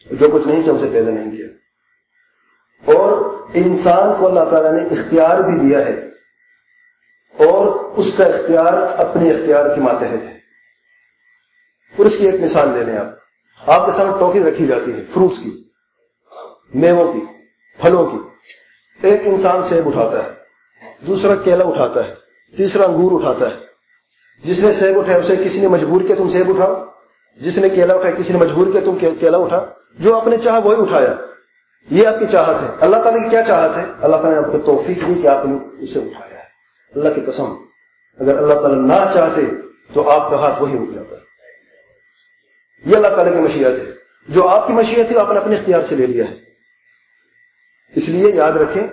جو کچھ نہیں کیا اسے پیدا نہیں کیا. اور انسان کو اللہ تعالیٰ نے اختیار بھی دیا ہے اور اس کا اختیار اپنے اختیار کے ماتحت ہے. اور اس کی ایک مثال لے لیں. آپ کے سامنے ٹوکری رکھی جاتی ہے فروٹس کی, میووں کی, پھلوں کی. ایک انسان سیب اٹھاتا ہے, دوسرا کیلا اٹھاتا ہے, تیسرا انگور اٹھاتا ہے. جس نے سیب اٹھایا اسے کسی نے مجبور کیا تم سیب اٹھاؤ, جس نے کیلا اٹھایا کسی نے مجبور کیا تم کیلا اٹھا. جو آپ نے چاہا وہی اٹھایا. یہ آپ کی چاہت ہے. اللہ تعالیٰ کی کیا چاہت ہے؟ اللہ تعالیٰ نے آپ کو توفیق دی کہ آپ نے اسے اٹھایا ہے. اللہ کی قسم, اگر اللہ تعالیٰ نہ چاہتے تو آپ کا ہاتھ وہی رک جاتا. یہ اللہ تعالیٰ کی مشیت ہے. جو آپ کی مشیت ہے آپ نے اپنے اختیار سے لے لیا ہے. اس لیے یاد رکھیں,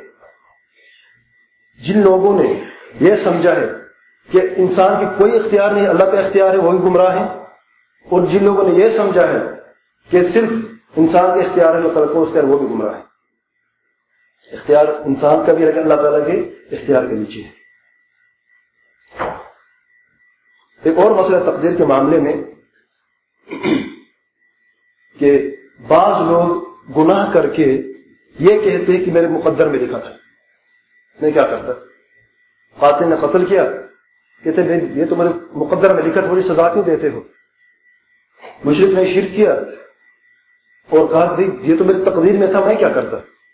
جن لوگوں نے یہ سمجھا ہے کہ انسان کی کوئی اختیار نہیں, اللہ کا اختیار ہے, وہی گمراہ ہیں. اور جن لوگوں نے یہ سمجھا ہے کہ صرف انسان کے اختیار ہے, اللہ تعالیٰ کو اختیار, وہ بھی گمراہ ہے. اختیار انسان کا بھی ہے کہ اللہ تعالیٰ کے اختیار کے نیچے ہے. ایک اور مسئلہ تقدیر کے معاملے میں کہ بعض لوگ گناہ کر کے یہ کہتے ہیں کہ میرے مقدر میں لکھا تھا. میں کیا کرتا, قاتل نے قتل کیا, کہتے یہ تو میرے مقدر میں لکھا تھا, مجھے سزا کیوں دیتے ہو. مشرک نے شرک کیا اور کہا بھائی یہ تو میری تقدیر میں تھا, میں کیا کرتا.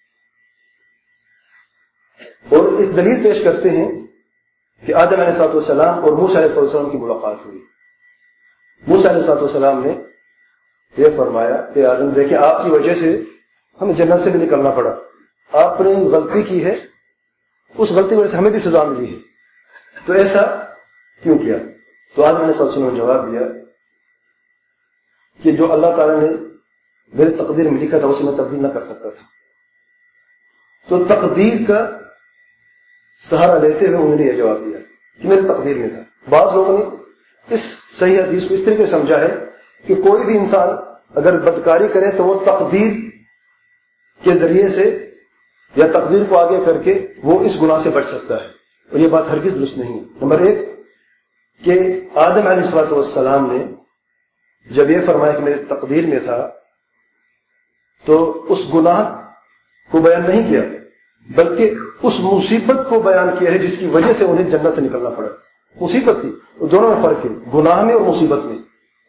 اور ایک دلیل پیش کرتے ہیں کہ آدم علیہ السلام اور موسیٰ علیہ السلام کی ملاقات ہوئی. موسیٰ علیہ السلام نے یہ فرمایا کہ آدم دیکھیں آپ کی وجہ سے ہمیں جنت سے بھی نکلنا پڑا, آپ نے غلطی کی ہے, اس غلطی کی وجہ سے ہمیں بھی سزا ملی ہے, تو ایسا کیوں کیا. تو آدم علیہ السلام نے جواب دیا کہ جو اللہ تعالیٰ نے میرے تقدیر میں لکھا تھا اسے میں تبدیل نہ کر سکتا تھا. تو تقدیر کا سہارا لیتے ہوئے انہوں نے یہ جواب دیا کہ میرے تقدیر میں تھا. بعض لوگوں نے اس صحیح حدیث کو اس طریقے سے سمجھا ہے کہ کوئی بھی انسان اگر بدکاری کرے تو وہ تقدیر کے ذریعے سے یا تقدیر کو آگے کر کے وہ اس گناہ سے بچ سکتا ہے, اور یہ بات ہرگز درست نہیں. نمبر ایک کہ آدم علیہ السلام نے جب یہ فرمایا کہ میرے تقدیر میں تھا تو اس گناہ کو بیان نہیں کیا, بلکہ اس مصیبت کو بیان کیا ہے جس کی وجہ سے انہیں جنت سے نکلنا پڑا. مصیبت تھی, دونوں میں فرق ہے, گناہ میں اور مصیبت میں.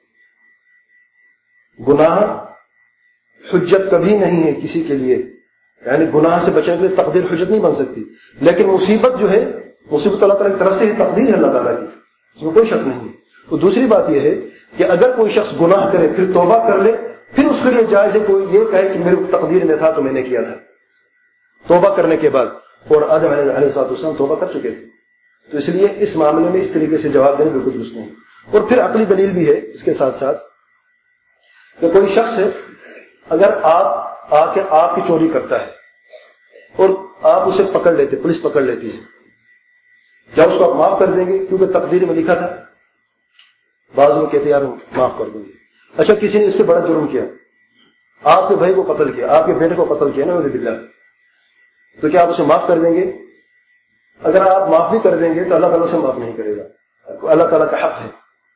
گناہ حجت کبھی نہیں ہے کسی کے لیے, یعنی گناہ سے بچنے کے لیے تقدیر حجت نہیں بن سکتی, لیکن مصیبت جو ہے مصیبت اللہ تعالیٰ کی طرف سے ہی تقدیر ہے اللہ تعالیٰ کی, اس میں کوئی شک نہیں. تو دوسری بات یہ ہے کہ اگر کوئی شخص گناہ کرے پھر توبہ کر لے, پھر اس کے لیے جائز ہے کوئی یہ کہے کہ میرے تقدیر میں تھا تو میں نے کیا تھا, توبہ کرنے کے بعد. اور آدم علیہ السلام توبہ کر چکے تھے, تو اس لیے اس معاملے میں اس طریقے سے جواب دینا بالکل درست نہیں. اور پھر عقلی دلیل بھی ہے اس کے ساتھ ساتھ کہ کوئی شخص ہے اگر آپ آ کے آپ کی چوری کرتا ہے اور آپ اسے پکڑ لیتے, پولیس پکڑ لیتی ہے, کیا اس کو آپ معاف کر دیں گے کیونکہ تقدیر میں لکھا تھا؟ بعض لوگ کہتے ہیں یار معاف کر دیں گے. اچھا کسی نے اس سے بڑا جرم کیا, آپ کے بھائی کو قتل کیا, آپ کے بیٹے کو قتل کیا نعوذ باللہ, تو کیا آپ اسے معاف کر دیں گے؟ اگر آپ معاف بھی کر دیں گے تو اللہ تعالیٰ سے معاف نہیں کرے گا, اللہ تعالیٰ کا حق ہے,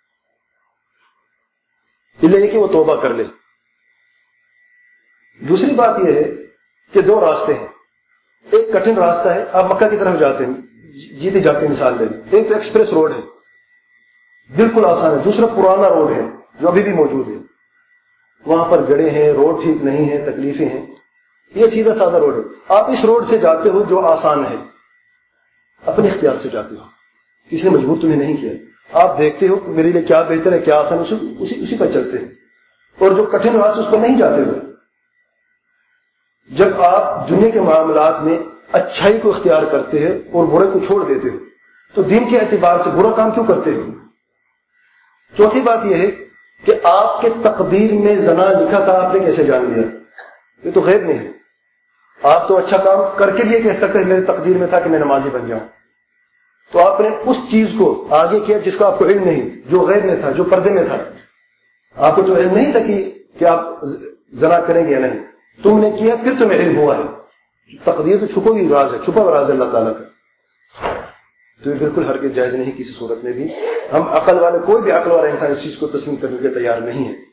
اس لیے کہ وہ توبہ کر لے. دوسری بات یہ ہے کہ دو راستے ہیں. ایک کٹھن راستہ ہے, آپ مکہ کی طرف جاتے ہیں, جیتے جاتے ہیں مثال لے لیں. ایک تو ایکسپریس روڈ ہے, بالکل آسان ہے. دوسرا پرانا روڈ ہے جو ابھی بھی موجود ہے, وہاں پر گڑھے ہیں, روڈ ٹھیک نہیں ہے, تکلیفیں ہیں. یہ سیدھا سادہ روڈ ہے. آپ اس روڈ سے جاتے ہو جو آسان ہے, اپنے اختیار سے جاتے ہو, کسی نے مجبور تمہیں نہیں کیا. آپ دیکھتے ہو کہ میرے لیے کیا بہتر ہے, کیا آسان ہے, اسی پر چلتے ہیں. اور جو کٹھن راستہ اس پر نہیں جاتے ہو. جب آپ دنیا کے معاملات میں اچھائی کو اختیار کرتے ہیں اور برے کو چھوڑ دیتے ہو تو دین کے اعتبار سے برا کام کیوں کرتے ہو؟ چوتھی بات یہ ہے کہ آپ کے تقدیر میں زنا لکھا تھا, آپ نے کیسے جان لیا؟ یہ تو غیب میں ہے. آپ تو اچھا کام کر کے لیے کہہ سکتے ہیں میرے تقدیر میں تھا کہ میں نمازی بن جاؤں. تو آپ نے اس چیز کو آگے کیا جس کا آپ کو علم نہیں, جو غیب میں تھا, جو پردے میں تھا. آپ کو تو علم نہیں تھا کہ آپ زنا کریں گے یا نہیں, تم نے کیا پھر تمہیں علم ہوا ہے. تقدیر تو چھپا ہوئی راز ہے, چھپا ہوا راز ہے اللہ تعالیٰ کا. تو یہ بالکل ہرگز جائز نہیں کسی صورت میں بھی. ہم عقل والے, کوئی بھی عقل والا انسان اس چیز کو تسلیم کرنے کے تیار نہیں ہے.